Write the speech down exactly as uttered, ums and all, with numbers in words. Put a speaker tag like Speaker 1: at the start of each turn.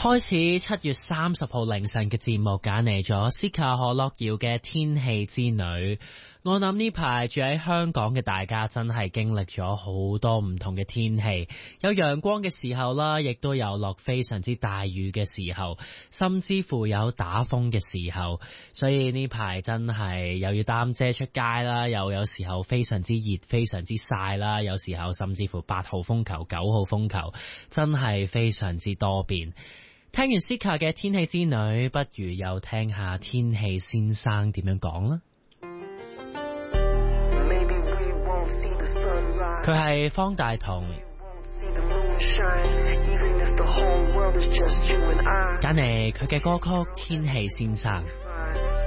Speaker 1: 開始七月三十號凌晨嘅節目，揀嚟咗 Sika 何樂瑤嘅天氣之女。我諗呢排住喺香港嘅大家真係經歷咗好多唔同嘅天氣，有陽光嘅時候啦，亦都有落非常之大雨嘅時候，甚至乎有打風嘅時候。所以呢排真係又要擔遮出街啦，又有時候非常之熱，非常之曬啦，有時候甚至乎八號風球、九號風球，真係非常之多變。聽完 Sika 嘅天氣之女，不如又聽下天氣先生點樣講啦。佢係方大同，揀嚟佢嘅歌曲《天氣先生》。